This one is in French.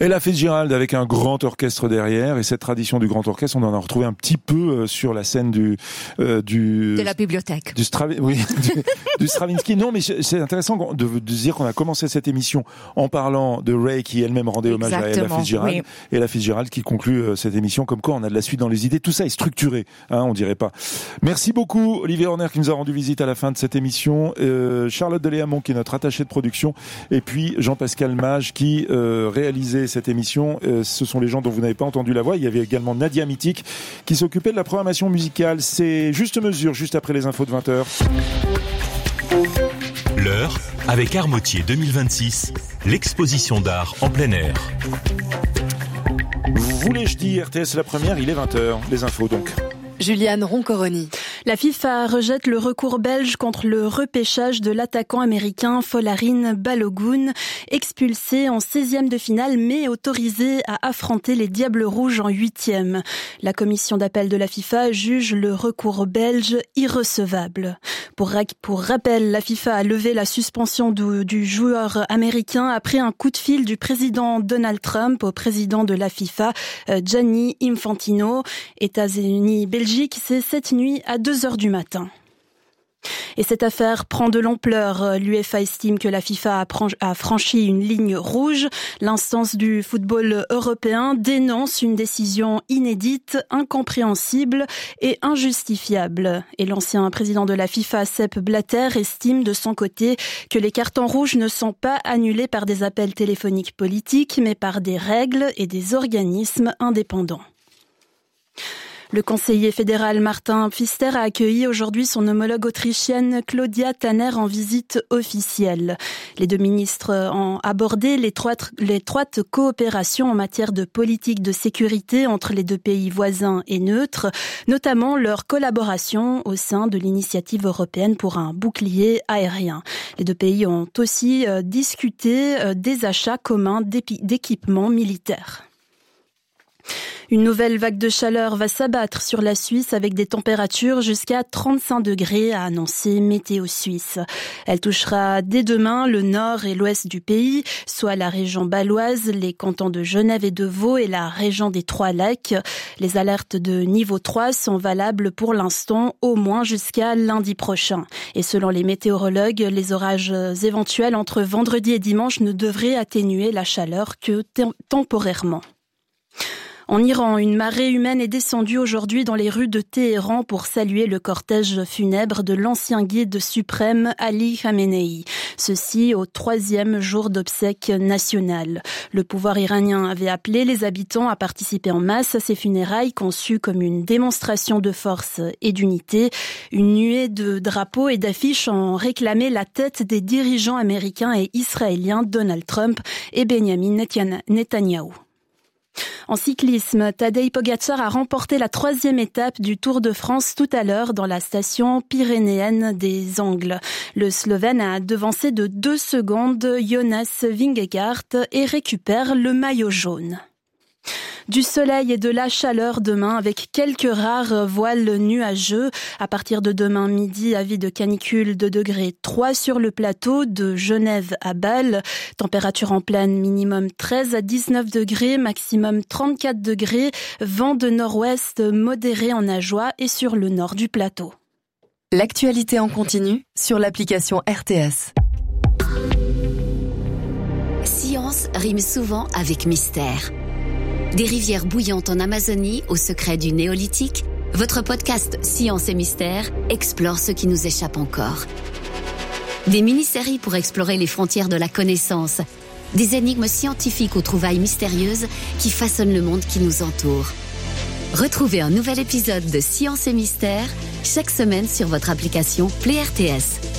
Ella Fitzgerald avec un grand orchestre derrière, et cette tradition du grand orchestre, on en a retrouvé un petit peu sur la scène de la bibliothèque. Du Stravinsky. Non, mais c'est intéressant de dire qu'on a commencé cette émission en parlant de Ray qui elle-même rendait hommage à Ella Fitzgerald, et Ella Fitzgerald qui conclut cette émission comme quoi on a de la suite dans les idées. Tout ça est structuré, on dirait pas. Merci beaucoup Olivier Horner qui nous a rendu visite à la fin de cette émission, Charlotte Deléamont qui est notre attachée de production, et puis Jean-Pascal Mage qui réalisait cette émission. Ce sont les gens dont vous n'avez pas entendu la voix. Il y avait également Nadia Mitik qui s'occupait de la programmation musicale. C'est Juste Mesure, juste après les infos de 20h. L'heure avec Armotier 2026, l'exposition d'art en plein air. Voulais-je dire, RTS la première, il est 20h, les infos donc. Juliane Roncoroni. La FIFA rejette le recours belge contre le repêchage de l'attaquant américain Folarin Balogun, expulsé en 16e de finale mais autorisé à affronter les Diables Rouges en 8e. La commission d'appel de la FIFA juge le recours belge irrecevable. Pour rappel, la FIFA a levé la suspension du joueur américain après un coup de fil du président Donald Trump au président de la FIFA, Gianni Infantino. États-Unis-Belgique, c'est cette nuit à 2h du matin. Et cette affaire prend de l'ampleur. L'UEFA estime que la FIFA a franchi une ligne rouge. L'instance du football européen dénonce une décision inédite, incompréhensible et injustifiable. Et l'ancien président de la FIFA, Sepp Blatter, estime de son côté que les cartons rouges ne sont pas annulés par des appels téléphoniques politiques, mais par des règles et des organismes indépendants. Le conseiller fédéral Martin Pfister a accueilli aujourd'hui son homologue autrichienne Claudia Tanner en visite officielle. Les deux ministres ont abordé l'étroite coopération en matière de politique de sécurité entre les deux pays voisins et neutres, notamment leur collaboration au sein de l'initiative européenne pour un bouclier aérien. Les deux pays ont aussi discuté des achats communs d'équipements militaires. Une nouvelle vague de chaleur va s'abattre sur la Suisse avec des températures jusqu'à 35 degrés, a annoncé Météo Suisse. Elle touchera dès demain le nord et l'ouest du pays, soit la région bâloise, les cantons de Genève et de Vaud et la région des Trois-Lacs. Les alertes de niveau 3 sont valables pour l'instant au moins jusqu'à lundi prochain. Et selon les météorologues, les orages éventuels entre vendredi et dimanche ne devraient atténuer la chaleur que temporairement. En Iran, une marée humaine est descendue aujourd'hui dans les rues de Téhéran pour saluer le cortège funèbre de l'ancien guide suprême Ali Khamenei. Ceci au 3e jour d'obsèques nationales. Le pouvoir iranien avait appelé les habitants à participer en masse à ces funérailles conçues comme une démonstration de force et d'unité. Une nuée de drapeaux et d'affiches ont réclamé la tête des dirigeants américains et israéliens Donald Trump et Benjamin Netanyahou. En cyclisme, Tadej Pogačar a remporté la 3e étape du Tour de France tout à l'heure dans la station pyrénéenne des Angles. Le Slovène a devancé de 2 secondes Jonas Vingegaard et récupère le maillot jaune. Du soleil et de la chaleur demain avec quelques rares voiles nuageux. À partir de demain midi, avis de canicule de degré 3 sur le plateau de Genève à Bâle. Température en pleine minimum 13 à 19 degrés, maximum 34 degrés. Vent de nord-ouest modéré en Ajoie et sur le nord du plateau. L'actualité en continu sur l'application RTS. Science rime souvent avec mystère. Des rivières bouillantes en Amazonie au secret du néolithique, votre podcast Science et Mystère explore ce qui nous échappe encore. Des mini-séries pour explorer les frontières de la connaissance, des énigmes scientifiques aux trouvailles mystérieuses qui façonnent le monde qui nous entoure. Retrouvez un nouvel épisode de Science et Mystère chaque semaine sur votre application Play RTS.